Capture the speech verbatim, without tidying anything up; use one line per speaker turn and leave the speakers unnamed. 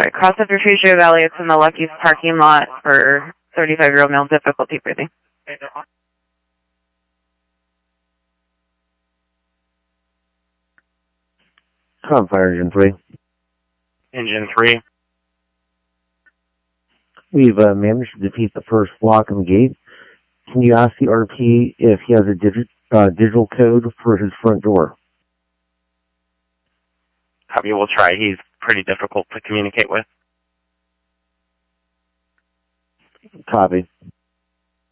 Alright, cross up your Fuchsia Valley. It's in the Lucky's parking lot for thirty-five-year-old male, difficulty breathing.
Com Fire Engine three.
Engine three.
We've uh, managed to defeat the first block on the gate. Can you ask the R P if he has a digi uh, digital code for his front door?
Copy, we'll try. He's pretty difficult to communicate with.
Copy.